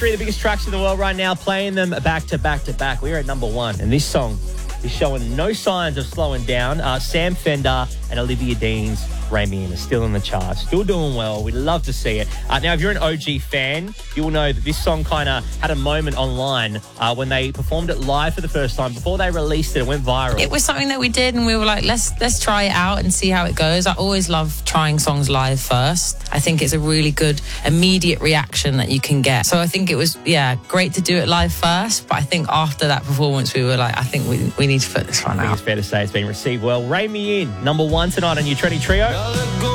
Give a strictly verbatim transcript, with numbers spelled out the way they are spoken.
Three of the biggest tracks in the world right now, playing them back to back to back. We're at number one, and this song is showing no signs of slowing down. Uh, Sam Fender and Olivia Dean's Ray Me In are still in the charts, still doing well. We'd love to see it. Uh, now, if you're an O G fan, you will know that this song kind of had a moment online uh, when they performed it live for the first time. Before they released it, it went viral. It was something that we did, and we were like, let's let's try it out and see how it goes. I always love trying songs live first. I think it's a really good immediate reaction that you can get. So I think it was, yeah, great to do it live first. But I think after that performance, we were like, I think we, we need to put this one I think out. it's fair to say it's been received well. Ray Me In, number one tonight on your Trendy Trio.